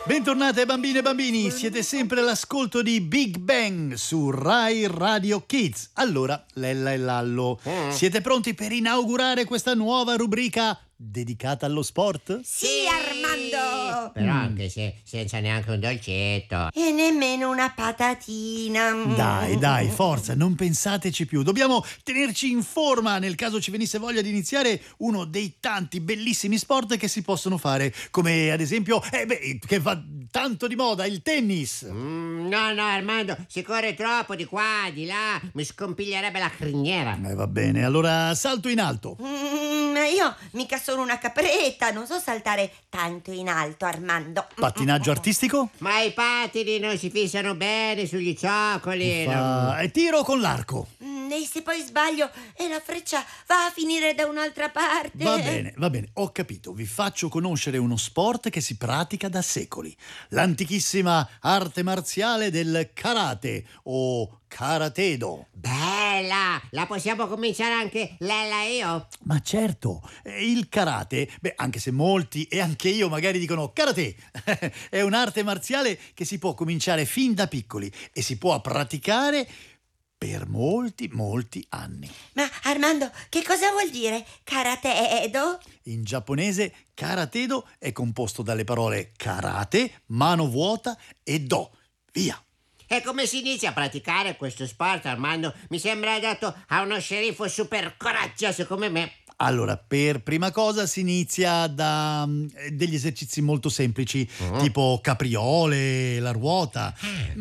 Bentornate bambine e bambini, siete sempre all'ascolto di Big Bang su Rai Radio Kids. Allora, Lella e Lallo, siete pronti per inaugurare questa nuova rubrica dedicata allo sport? Sì, Armando! Però anche se senza neanche un dolcetto. E nemmeno una patatina. Dai, forza, non pensateci più. Dobbiamo tenerci in forma nel caso ci venisse voglia di iniziare uno dei tanti bellissimi sport che si possono fare, come ad esempio, che va tanto di moda, il tennis. No, Armando, si corre troppo di qua, di là, mi scompiglierebbe la criniera. Va bene, allora salto in alto. Ma io mica sono una capretta, non so saltare tanto in alto, Armando. Pattinaggio artistico? Ma i pattini non si fissano bene sugli zoccoli. E tiro con l'arco. E se poi sbaglio e la freccia va a finire da un'altra parte? Va bene, ho capito. Vi faccio conoscere uno sport che si pratica da secoli. L'antichissima arte marziale del karate o karatedo. Bella! La possiamo cominciare anche Lella e io? Ma certo, il karate, anche se molti e anche io magari dicono karate, è un'arte marziale che si può cominciare fin da piccoli e si può praticare per molti anni. Ma Armando, che cosa vuol dire karatedo? In giapponese karatedo è composto dalle parole karate, mano vuota e do. Via! E come si inizia a praticare questo sport, Armando? Mi sembra adatto a uno sceriffo super coraggioso come me. Allora, per prima cosa si inizia da degli esercizi molto semplici, tipo capriole, la ruota.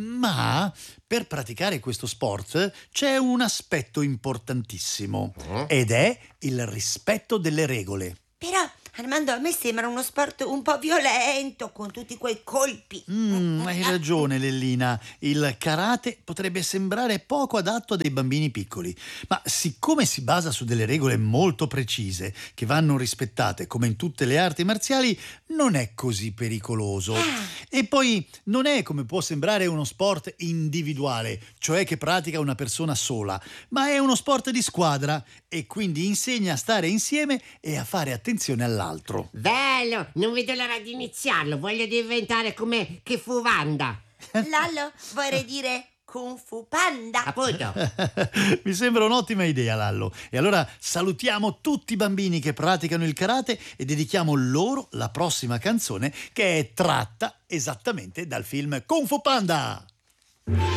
Ma per praticare questo sport c'è un aspetto importantissimo ed è il rispetto delle regole. Però, Armando, a me sembra uno sport un po' violento, con tutti quei colpi. Hai ragione, Lellina. Il karate potrebbe sembrare poco adatto a dei bambini piccoli, ma siccome si basa su delle regole molto precise che vanno rispettate come in tutte le arti marziali, non è così pericoloso. E poi non è, come può sembrare, uno sport individuale, cioè che pratica una persona sola, ma è uno sport di squadra e quindi insegna a stare insieme e a fare attenzione all'altro. Bello! Non vedo l'ora di iniziarlo. Voglio diventare come Kung-Fu Wanda. Lallo, vorrei dire Kung Fu Panda. Appunto. Mi sembra un'ottima idea, Lallo. E allora salutiamo tutti i bambini che praticano il karate e dedichiamo loro la prossima canzone che è tratta esattamente dal film Kung Fu Panda.